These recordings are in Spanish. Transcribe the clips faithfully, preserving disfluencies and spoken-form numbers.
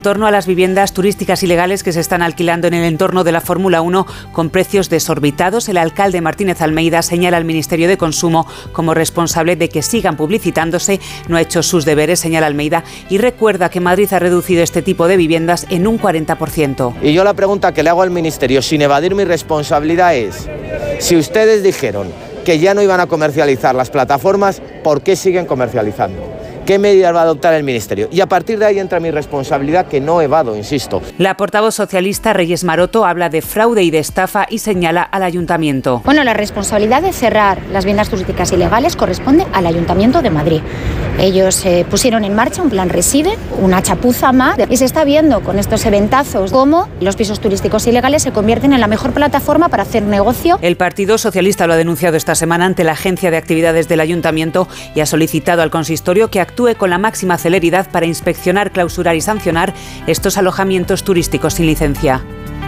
En torno a las viviendas turísticas ilegales que se están alquilando en el entorno de la Fórmula uno con precios desorbitados, el alcalde Martínez Almeida señala al Ministerio de Consumo como responsable de que sigan publicitándose. No ha hecho sus deberes, señala Almeida, y recuerda que Madrid ha reducido este tipo de viviendas en un cuarenta por ciento. Y yo la pregunta que le hago al Ministerio, sin evadir mi responsabilidad, es: si ustedes dijeron que ya no iban a comercializar las plataformas, ¿por qué siguen comercializando? ¿Qué medidas va a adoptar el Ministerio? Y a partir de ahí entra mi responsabilidad, que no evado, insisto. La portavoz socialista Reyes Maroto habla de fraude y de estafa y señala al Ayuntamiento. Bueno, la responsabilidad de cerrar las viviendas turísticas ilegales corresponde al Ayuntamiento de Madrid. Ellos eh, pusieron en marcha un plan Reside, una chapuza más, y se está viendo con estos eventazos cómo los pisos turísticos ilegales se convierten en la mejor plataforma para hacer negocio. El Partido Socialista lo ha denunciado esta semana ante la Agencia de Actividades del Ayuntamiento y ha solicitado al consistorio que actúe con la máxima celeridad para inspeccionar, clausurar y sancionar estos alojamientos turísticos sin licencia.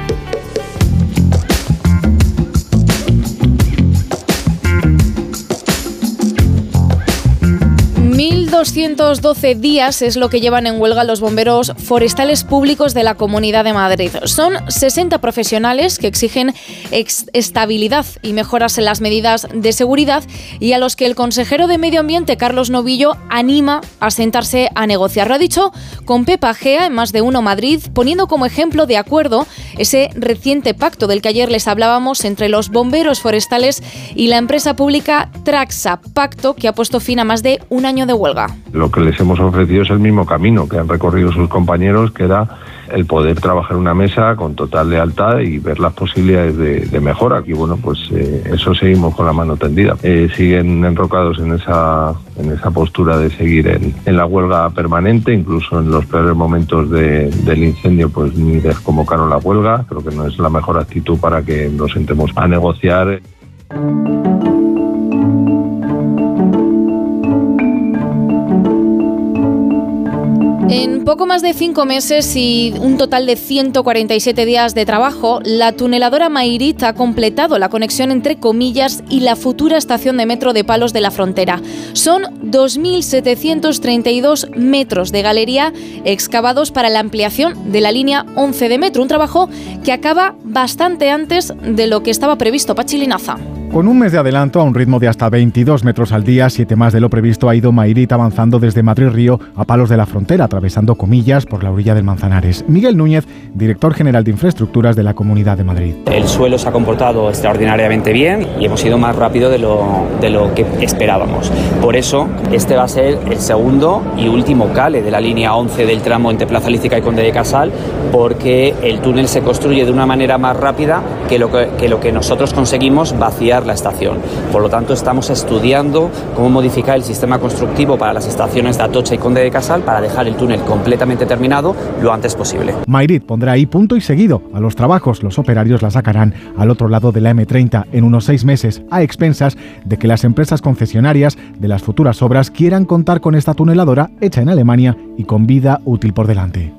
mil doscientos doce días es lo que llevan en huelga los bomberos forestales públicos de la Comunidad de Madrid. Son sesenta profesionales que exigen ex- estabilidad y mejoras en las medidas de seguridad y a los que el consejero de Medio Ambiente, Carlos Novillo, anima a sentarse a negociar. Lo ha dicho con Pepa Gea en Más de Uno Madrid, poniendo como ejemplo de acuerdo ese reciente pacto del que ayer les hablábamos entre los bomberos forestales y la empresa pública Traxa, pacto que ha puesto fin a más de un año de huelga. Lo que les hemos ofrecido es el mismo camino que han recorrido sus compañeros, que era el poder trabajar en una mesa con total lealtad y ver las posibilidades de, de mejora. Y bueno, pues eh, eso seguimos con la mano tendida. Eh, siguen enrocados en esa en esa postura de seguir en, en la huelga permanente, incluso en los peores momentos de, del incendio, pues ni desconvocaron la huelga. Creo que no es la mejor actitud para que nos sentemos a negociar. En poco más de cinco meses y un total de ciento cuarenta y siete días de trabajo, la tuneladora Mairit ha completado la conexión entre Comillas y la futura estación de metro de Palos de la Frontera. Son dos mil setecientos treinta y dos metros de galería excavados para la ampliación de la línea once de metro, un trabajo que acaba bastante antes de lo que estaba previsto. Pachi Linaza. Con un mes de adelanto, a un ritmo de hasta veintidós metros al día, siete más de lo previsto, ha ido Mairit avanzando desde Madrid-Río a Palos de la Frontera, atravesando Comillas por la orilla del Manzanares. Miguel Núñez, director general de Infraestructuras de la Comunidad de Madrid. El suelo se ha comportado extraordinariamente bien y hemos ido más rápido de lo, de lo que esperábamos. Por eso, este va a ser el segundo y último cale de la línea once del tramo entre Plaza Lícica y Conde de Casal, porque el túnel se construye de una manera más rápida que lo que, que, lo que nosotros conseguimos vaciar la estación. Por lo tanto, estamos estudiando cómo modificar el sistema constructivo para las estaciones de Atocha y Conde de Casal para dejar el túnel completamente terminado lo antes posible. Mairit pondrá ahí punto y seguido a los trabajos. Los operarios la sacarán al otro lado de la eme treinta en unos seis meses, a expensas de que las empresas concesionarias de las futuras obras quieran contar con esta tuneladora hecha en Alemania y con vida útil por delante.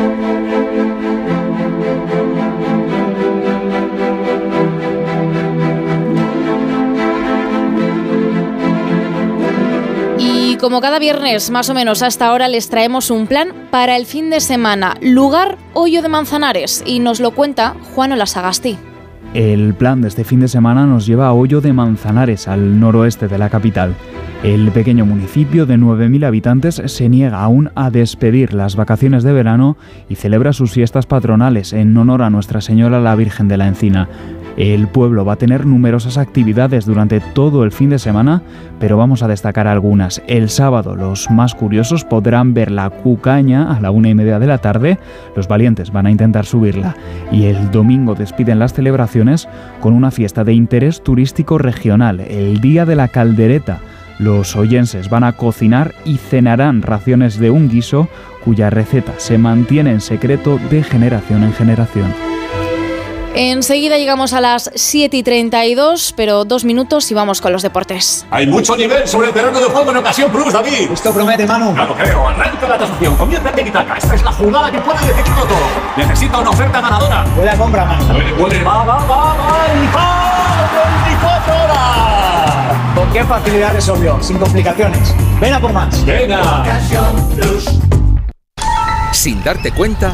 Como cada viernes, más o menos hasta ahora, les traemos un plan para el fin de semana. Lugar, Hoyo de Manzanares, y nos lo cuenta Juan Olasagasti. El plan de este fin de semana nos lleva a Hoyo de Manzanares, al noroeste de la capital. El pequeño municipio de nueve mil habitantes se niega aún a despedir las vacaciones de verano y celebra sus fiestas patronales en honor a Nuestra Señora la Virgen de la Encina. El pueblo va a tener numerosas actividades durante todo el fin de semana, pero vamos a destacar algunas. El sábado los más curiosos podrán ver la cucaña a la una y media de la tarde, los valientes van a intentar subirla, y el domingo despiden las celebraciones con una fiesta de interés turístico regional, el Día de la Caldereta. Los oyenses van a cocinar y cenarán raciones de un guiso cuya receta se mantiene en secreto de generación en generación. Enseguida llegamos a las siete y treinta y dos, pero dos minutos y vamos con los deportes. Hay mucho nivel sobre el terreno de juego en Ocasión Plus, David. Esto promete, Manu. Ya lo creo. Arranca la tasación. Comienza el tiki-taka. Esta es la jugada que puede decidirlo todo. Necesita una oferta ganadora. Huele a compra, Manu. Huele, huele. Va, va, va, va. Y va. veinticuatro horas. Con qué facilidad resolvió. Sin complicaciones. Ven a por más. Venga. Ocasión Plus. Sin darte cuenta,